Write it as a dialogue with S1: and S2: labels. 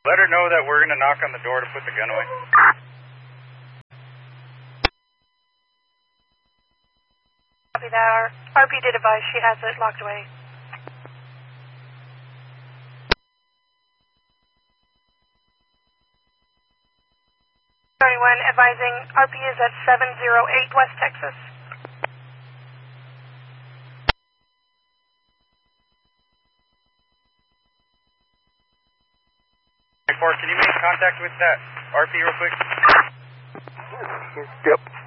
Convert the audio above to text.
S1: Let her know that we're going to knock on the door to put the gun away.
S2: Copy that. RP did advise she has it locked away. 31 advising RP is at 708 West Texas.
S1: Can you make contact with that RP real quick?
S3: Yep.